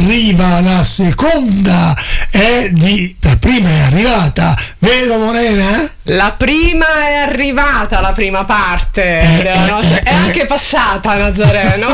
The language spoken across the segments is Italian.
arriva la seconda, la prima è arrivata, vero Morena? La prima è arrivata, la prima parte della nostra, è anche passata, Nazareno.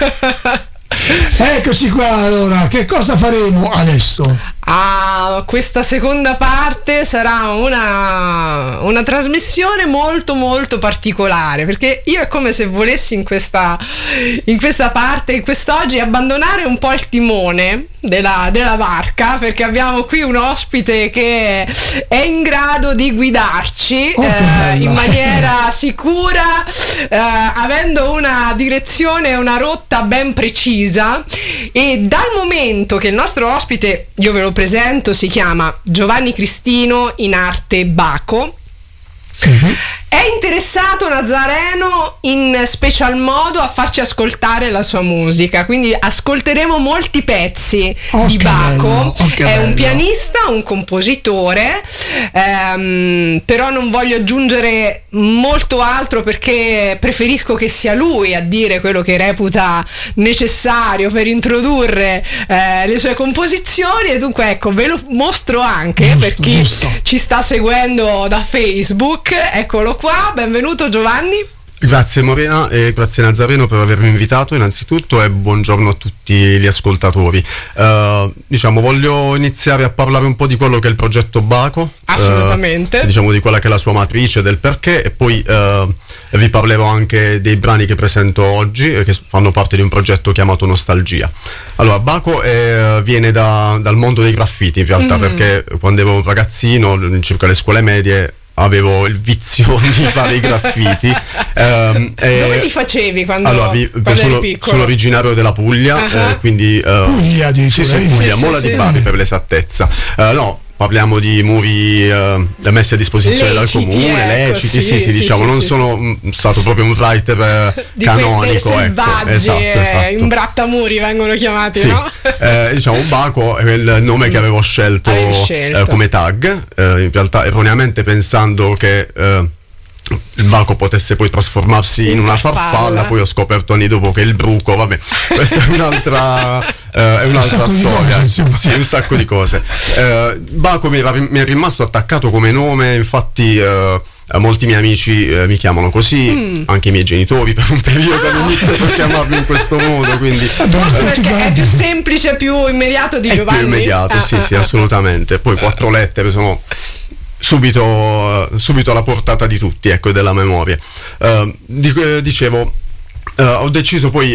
Eccoci qua, allora, che cosa faremo adesso? Questa seconda parte sarà una trasmissione molto molto particolare, perché io è come se volessi in questa parte, in quest'oggi, abbandonare un po' il timone della barca, perché abbiamo qui un ospite che è in grado di guidarci in maniera sicura, avendo una direzione e una rotta ben precisa. E dal momento che il nostro ospite, io ve lo presento, si chiama Giovanni Cristino, in arte Baco. È interessato, Nazareno, in special modo a farci ascoltare la sua musica, quindi ascolteremo molti pezzi di Baco. È un pianista, un compositore, però non voglio aggiungere molto altro, perché preferisco che sia lui a dire quello che reputa necessario per introdurre le sue composizioni. E dunque, ecco, ve lo mostro anche per chi ci sta seguendo da Facebook. Eccolo qua, benvenuto Giovanni. Grazie Morena e grazie Nazareno per avermi invitato innanzitutto, e buongiorno a tutti gli ascoltatori. Voglio iniziare a parlare un po' di quello che è il progetto Baco. Assolutamente. Di quella che è la sua matrice, del perché, e poi vi parlerò anche dei brani che presento oggi, che fanno parte di un progetto chiamato Nostalgia. Allora, Baco viene dal mondo dei graffiti, in realtà, perché quando ero un ragazzino, circa le scuole medie, avevo il vizio di fare i graffiti. Dove li facevi quando eri piccolo? Sono originario della Puglia, quindi Puglia addirittura. Puglia, Mola di Bari per l'esattezza. Parliamo di muri messi a disposizione dal comune, leciti, non sono stato proprio un writer canonico, selvaggi, esatto. imbrattamuri vengono chiamati, no? Baco è il nome che avevo scelto come tag, in realtà erroneamente pensando che il Baco potesse poi trasformarsi in una farfalla. Poi ho scoperto anni dopo che il bruco, vabbè, questa è un'altra storia, un sacco di cose. Baco mi è rimasto attaccato come nome, infatti molti miei amici mi chiamano così, anche i miei genitori per un periodo all'inizio per chiamarmi in questo modo, quindi forse perché è più semplice, più immediato di Giovanni. Più immediato, sì, assolutamente. Poi 4 lettere sono subito alla portata di tutti, ecco, della memoria. Dicevo, ho deciso poi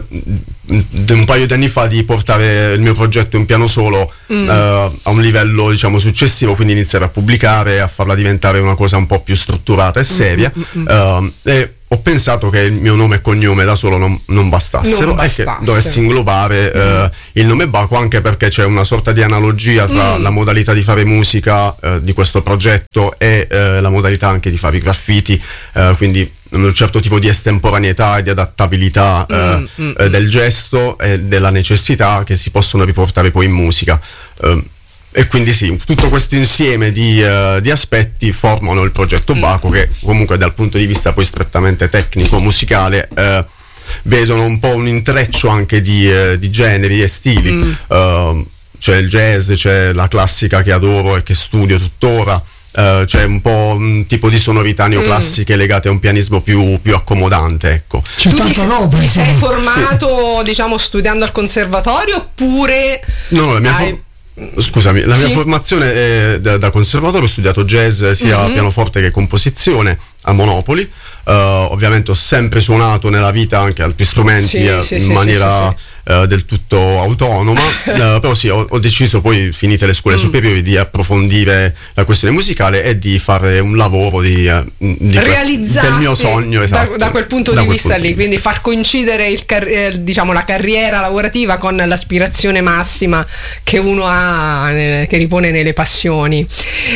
un paio di anni fa di portare il mio progetto in piano solo a un livello, successivo, quindi iniziare a pubblicare, a farla diventare una cosa un po' più strutturata e seria. E ho pensato che il mio nome e cognome da solo non bastassero, e che dovessi inglobare il nome Baco, anche perché c'è una sorta di analogia tra la modalità di fare musica di questo progetto e la modalità anche di fare i graffiti, quindi un certo tipo di estemporaneità e di adattabilità del gesto e della necessità che si possono riportare poi in musica. E quindi tutto questo insieme di aspetti formano il progetto Baco, che comunque dal punto di vista poi strettamente tecnico, musicale, vedono un po' un intreccio anche di generi e stili. C'è il jazz, c'è la classica che adoro e che studio tuttora, c'è un po' un tipo di sonorità neoclassiche legate a un pianismo più accomodante, ecco. C'è tanta roba. Ti sei formato, studiando al conservatorio, oppure... No, la mia mia formazione è da conservatorio. Ho studiato jazz sia pianoforte che composizione a Monopoli. Ovviamente ho sempre suonato nella vita anche altri strumenti in maniera del tutto autonoma, però ho deciso poi, finite le scuole superiori, di approfondire la questione musicale e di fare un lavoro del mio sogno, esatto, da quel punto di vista lì, quindi far coincidere la carriera lavorativa con l'aspirazione massima che uno ha, che ripone nelle passioni.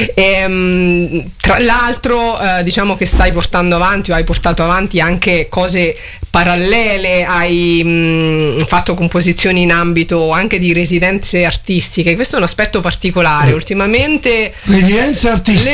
Tra l'altro che stai portando avanti, o hai portato avanti anche cose parallele, hai fatto composizioni in ambito anche di residenze artistiche. Questo è un aspetto particolare. Ultimamente residenze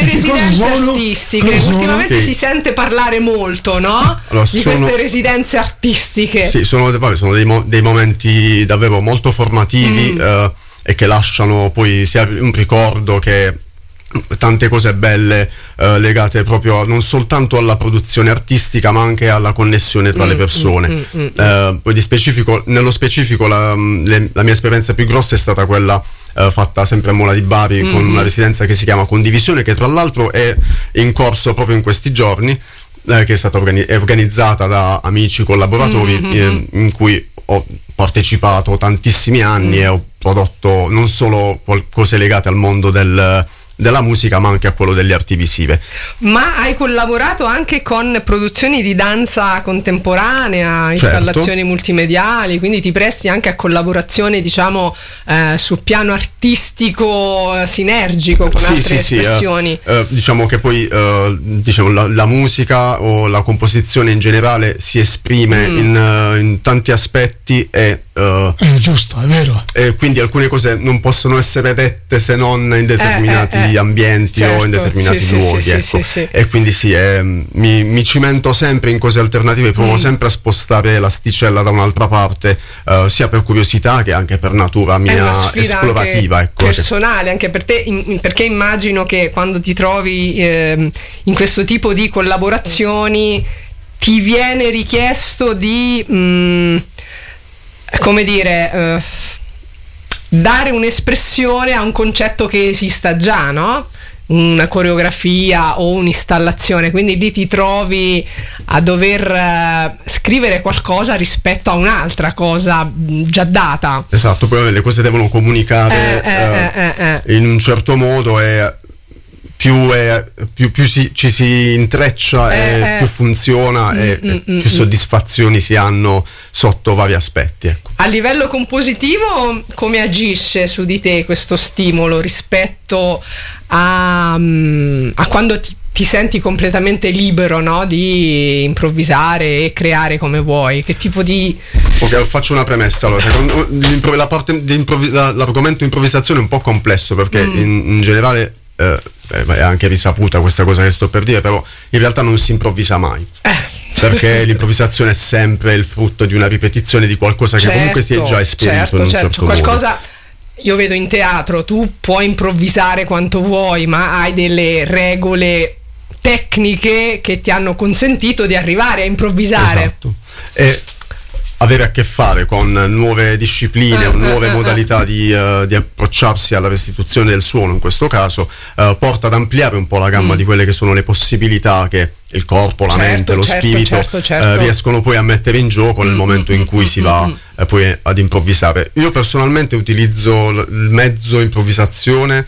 artistiche, ultimamente si sente parlare molto, no? Allora, di queste residenze artistiche. Sì, sono dei momenti davvero molto formativi e che lasciano poi sia un ricordo che tante cose belle legate proprio non soltanto alla produzione artistica ma anche alla connessione tra le persone. Poi nello specifico la mia esperienza più grossa è stata quella fatta sempre a Mola di Bari con una residenza che si chiama Condivisione, che tra l'altro è in corso proprio in questi giorni, che è stata organizzata da amici collaboratori in cui ho partecipato tantissimi anni e ho prodotto non solo cose legate al mondo della musica ma anche a quello delle arti visive. Ma hai collaborato anche con produzioni di danza contemporanea, installazioni multimediali, quindi ti presti anche a collaborazioni diciamo sul piano artistico sinergico con altre espressioni. Diciamo che poi la musica o la composizione in generale si esprime in tanti aspetti e è giusto, è vero. E quindi alcune cose non possono essere dette se non in determinati ambienti o in determinati luoghi, ecco. E quindi mi cimento sempre in cose alternative, provo sempre a spostare l'asticella da un'altra parte, sia per curiosità che anche per natura mia esplorativa, ecco, personale anche per te, perché immagino che quando ti trovi in questo tipo di collaborazioni ti viene richiesto di come dire, dare un'espressione a un concetto che esista già, no? Una coreografia o un'installazione, quindi lì ti trovi a dover scrivere qualcosa rispetto a un'altra cosa già data. Esatto, poi le cose devono comunicare in un certo modo e più ci si intreccia e più funziona e più soddisfazioni si hanno sotto vari aspetti, ecco. A livello compositivo come agisce su di te questo stimolo rispetto a quando ti senti completamente libero, no? Di improvvisare e creare come vuoi? Che tipo di... Ok, faccio una premessa. Allora, l'argomento improvvisazione è un po' complesso perché in generale è anche risaputa questa cosa che sto per dire, però in realtà non si improvvisa mai. Perché l'improvvisazione è sempre il frutto di una ripetizione di qualcosa che comunque si è già esperito in un certo qualcosa modo. Io vedo in teatro, tu puoi improvvisare quanto vuoi, ma hai delle regole tecniche che ti hanno consentito di arrivare a improvvisare. Esatto. E avere a che fare con nuove discipline, nuove modalità di approcciarsi alla restituzione del suono, in questo caso, porta ad ampliare un po' la gamma di quelle che sono le possibilità che il corpo, la mente, lo spirito riescono poi a mettere in gioco nel momento in cui si va poi ad improvvisare. Io personalmente utilizzo il mezzo improvvisazione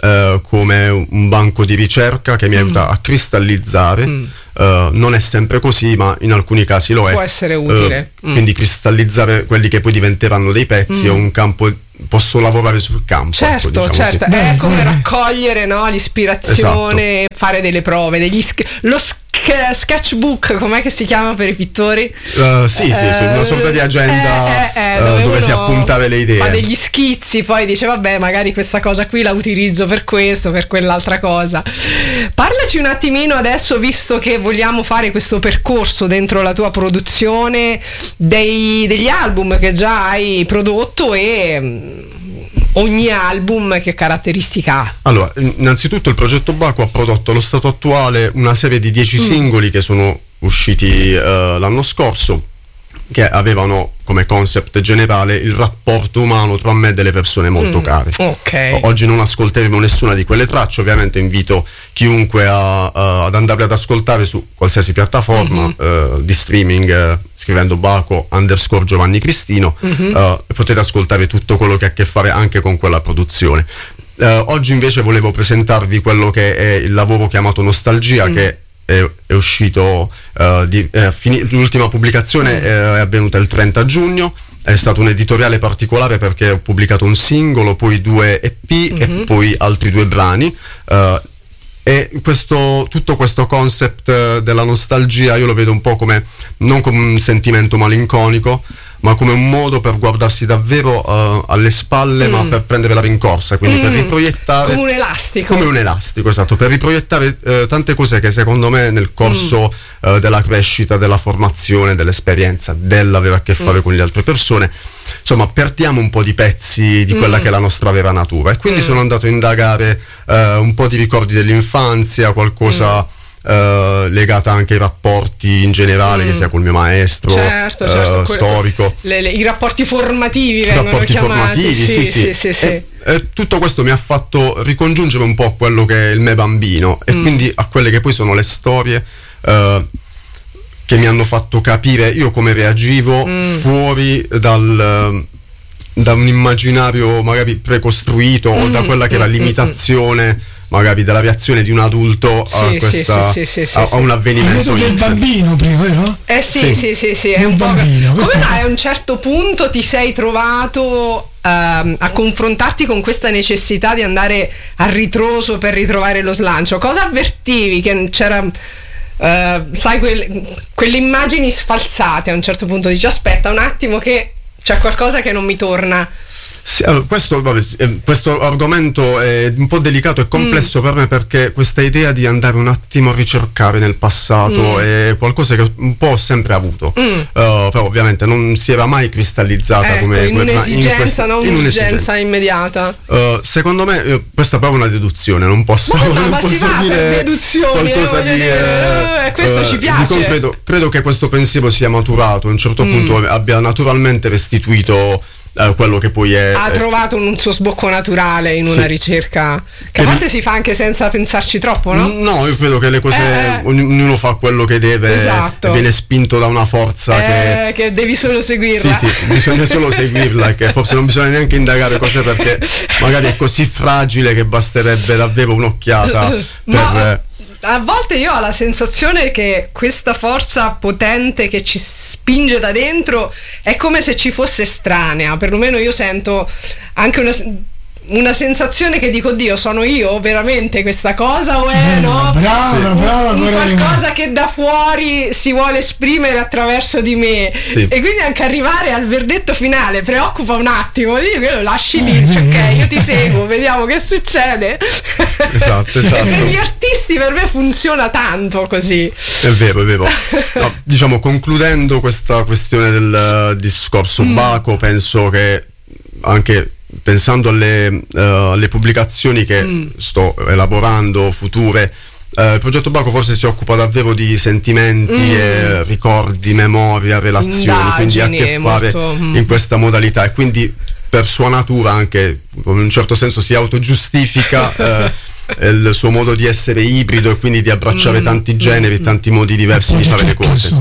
come un banco di ricerca che mi aiuta a cristallizzare. Non è sempre così, ma in alcuni casi lo è. Può essere utile. Quindi cristallizzare quelli che poi diventeranno dei pezzi è un campo, posso lavorare sul campo. Certo, ecco, diciamo certo. Così. È come raccogliere, no, l'ispirazione, fare delle prove, lo sketchbook, com'è che si chiama per i pittori? Sì, una sorta di agenda dove si appuntare le idee. Fa degli schizzi, poi dice vabbè, magari questa cosa qui la utilizzo per questo, per quell'altra cosa. Parlaci un attimino adesso, visto che vogliamo fare questo percorso dentro la tua produzione, degli album che già hai prodotto e ogni album che caratteristica ha? Allora, innanzitutto il progetto Baco ha prodotto allo stato attuale una serie di 10 singoli che sono usciti l'anno scorso, che avevano come concept generale il rapporto umano tra me e delle persone molto care. Okay. Oggi non ascolteremo nessuna di quelle tracce, ovviamente invito chiunque ad andare ad ascoltare su qualsiasi piattaforma di streaming, scrivendo Baco_Giovanni Cristino, potete ascoltare tutto quello che ha a che fare anche con quella produzione. Oggi invece volevo presentarvi quello che è il lavoro chiamato Nostalgia, che è uscito, l'ultima pubblicazione è avvenuta il 30 giugno, è stato un editoriale particolare perché ho pubblicato un singolo, poi 2 EP e poi altri 2 brani, e tutto questo concept della nostalgia io lo vedo un po' come, non come un sentimento malinconico, ma come un modo per guardarsi davvero alle spalle, ma per prendere la rincorsa, quindi per riproiettare come un elastico. Come un elastico, esatto, per riproiettare tante cose che secondo me nel corso della crescita, della formazione, dell'esperienza, dell'avere a che fare con le altre persone, insomma, perdiamo un po' di pezzi di quella che è la nostra vera natura. E quindi sono andato a indagare un po' di ricordi dell'infanzia, qualcosa legata anche ai rapporti in generale, che sia col mio maestro, certo, storico, i rapporti formativi vengono rapporti chiamati. formativi, sì. E tutto questo mi ha fatto ricongiungere un po' a quello che è il me bambino, e quindi a quelle che poi sono le storie che mi hanno fatto capire io come reagivo fuori da un immaginario magari precostruito, o da quella che era l'imitazione magari della reazione di un adulto a un avvenimento. Hai detto del bambino prima, vero? Sì, è un po'. Come mai a un certo punto ti sei trovato a confrontarti con questa necessità di andare a ritroso per ritrovare lo slancio? Cosa avvertivi? Che c'era, sai, quelle immagini sfalsate a un certo punto, dici aspetta un attimo che c'è qualcosa che non mi torna. Sì, allora, questo argomento è un po' delicato e complesso per me, perché questa idea di andare un attimo a ricercare nel passato è qualcosa che un po' ho sempre avuto, però ovviamente non si era mai cristallizzata come in un'esigenza, non un'esigenza immediata. Secondo me questa è proprio una deduzione, non posso dire deduzioni, qualcosa di questo ci piace. Credo che questo pensiero sia maturato, a un certo punto abbia naturalmente restituito quello che poi è. Ha trovato un suo sbocco naturale in una ricerca che a volte si fa anche senza pensarci troppo, no? No, io credo che le cose ognuno fa quello che deve, esatto. Viene spinto da una forza che devi solo seguirla. Sì, bisogna solo seguirla, che forse non bisogna neanche indagare cose, perché magari è così fragile che basterebbe davvero un'occhiata per. A volte io ho la sensazione che questa forza potente che ci spinge da dentro è come se ci fosse estranea, perlomeno io sento anche una sensazione che dico, Dio, sono io veramente questa cosa o è brava, un qualcosa che da fuori si vuole esprimere attraverso di me, e quindi anche arrivare al verdetto finale preoccupa un attimo, lo lasci lì, ok, io ti seguo, vediamo che succede. Esatto. E per gli artisti per me funziona tanto così. È vero. No, diciamo, concludendo questa questione del discorso Baco, penso che anche pensando alle pubblicazioni che sto elaborando future, il progetto Baco forse si occupa davvero di sentimenti, ricordi, memoria, relazioni, quindi ha a che fare in questa modalità, e quindi per sua natura anche in un certo senso si autogiustifica il suo modo di essere ibrido, e quindi di abbracciare tanti generi, tanti modi diversi di fare le cose.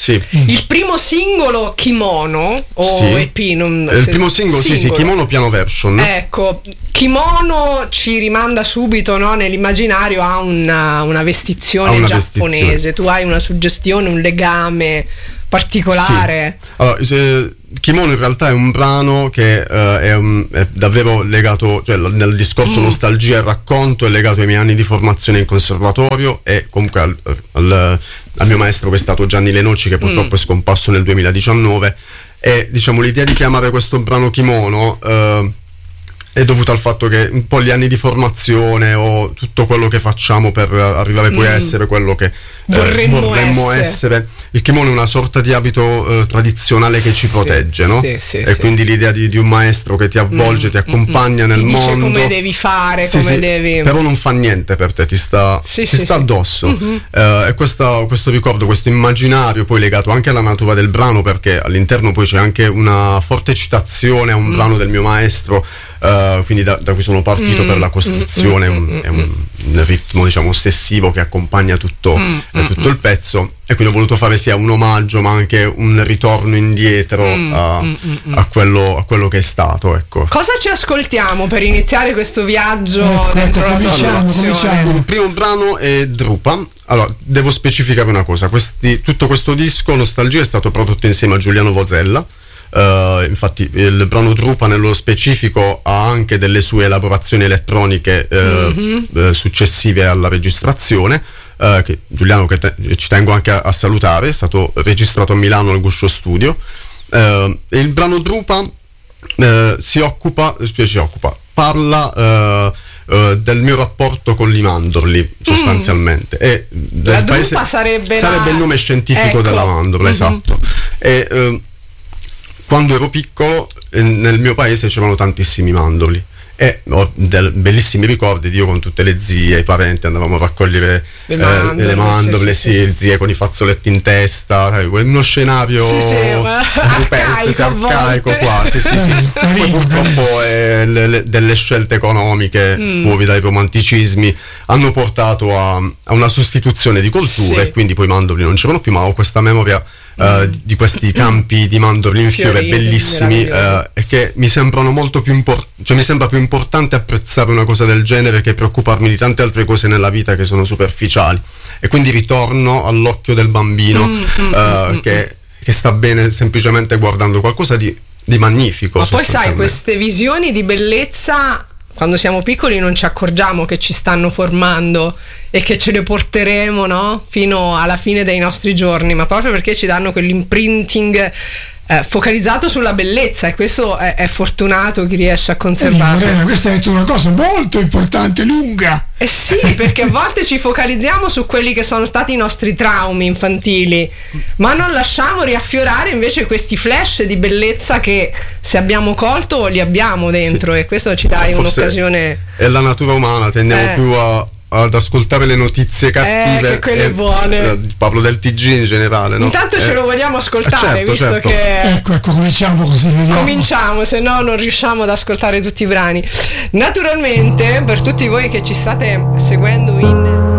Il primo singolo Kimono o EP? Il primo singolo, sì, Kimono piano version. Ecco, Kimono ci rimanda subito, no, nell'immaginario a una vestizione giapponese. Tu hai una suggestione, un legame particolare. Allora, Kimono in realtà è un brano che è davvero legato, cioè nel discorso nostalgia e racconto, è legato ai miei anni di formazione in conservatorio, e comunque al mio maestro, che è stato Gianni Lenocci, che purtroppo è scomparso nel 2019. E diciamo l'idea di chiamare questo brano Kimono è dovuta al fatto che un po' gli anni di formazione, o tutto quello che facciamo per arrivare poi a essere quello che vorremmo essere. Il kimono è una sorta di abito tradizionale che ci protegge, no? E quindi l'idea di un maestro che ti avvolge, ti accompagna nel mondo, come devi fare, devi. Però non fa niente per te, ti sta addosso. E questo ricordo, questo immaginario poi legato anche alla natura del brano, perché all'interno poi c'è anche una forte citazione a un brano del mio maestro, quindi da cui sono partito per la costruzione. È un ritmo, diciamo, ossessivo che accompagna tutto il pezzo, e quindi ho voluto fare sia un omaggio ma anche un ritorno indietro a quello che è stato, ecco. Cosa ci ascoltiamo per iniziare questo viaggio dentro la cominciamo. Il primo brano è Drupa. Allora, devo specificare una cosa: tutto questo disco Nostalgia è stato prodotto insieme a Giuliano Vozella. Infatti il brano Drupa nello specifico ha anche delle sue elaborazioni elettroniche successive alla registrazione, che Giuliano, che ci tengo anche a salutare, è stato registrato a Milano al Guscio Studio. Il brano Drupa parla del mio rapporto con i mandorli, sostanzialmente. E la drupa sarebbe il nome scientifico della mandorla, esatto. E quando ero piccolo nel mio paese c'erano tantissimi mandorli e ho bellissimi ricordi di io con tutte le zie, i parenti andavamo a raccogliere le mandorle, sì, zie con i fazzoletti in testa, uno scenario arcaico quasi, sì. Poi purtroppo delle scelte economiche fuori dai romanticismi hanno portato a una sostituzione di colture, e quindi poi i mandorli non c'erano più, ma ho questa memoria di questi campi di mandorli in fiore bellissimi, e che mi sembrano molto più mi sembra più importante apprezzare una cosa del genere che preoccuparmi di tante altre cose nella vita che sono superficiali, e quindi ritorno all'occhio del bambino che sta bene semplicemente guardando qualcosa di magnifico. Ma poi sai, queste visioni di bellezza quando siamo piccoli non ci accorgiamo che ci stanno formando e che ce le porteremo, no? Fino alla fine dei nostri giorni, ma proprio perché ci danno quell'imprinting focalizzato sulla bellezza, e questo è fortunato chi riesce a conservarlo. Morena, questa è una cosa molto importante, lunga. Sì, perché a volte ci focalizziamo su quelli che sono stati i nostri traumi infantili, ma non lasciamo riaffiorare invece questi flash di bellezza che, se abbiamo colto, li abbiamo dentro, e questo ci dà un'occasione. È la natura umana, tendiamo più ad ascoltare le notizie cattive che quelle buone. Parlo del TG in generale, no? Intanto ce lo vogliamo ascoltare, visto che ecco, cominciamo così, vediamo. Cominciamo, se no non riusciamo ad ascoltare tutti i brani. Naturalmente, per tutti voi che ci state seguendo in